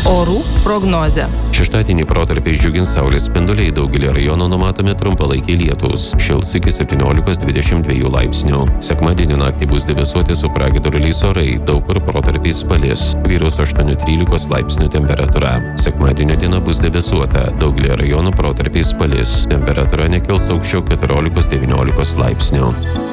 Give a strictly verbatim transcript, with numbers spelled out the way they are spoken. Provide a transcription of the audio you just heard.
Orų prognozė. Šeštadienį protarpiais džiugins saulės spinduliai, daugelį rajonų numatomi trumpalaikiai lietūs. Šils iki septyniolikos dvidešimt dviejų laipsnių. Sekmadienį naktį bus debesuoti su pragiedruliais orai, daug kur protarpiais palis. Vyraus aštuonių trylikos laipsnių temperatūra. Sekmadienio diena bus debesuota, daugelį rajonų protarpiais palis. Temperatūra nekils aukščiau keturiolikos devyniolikos laipsnių.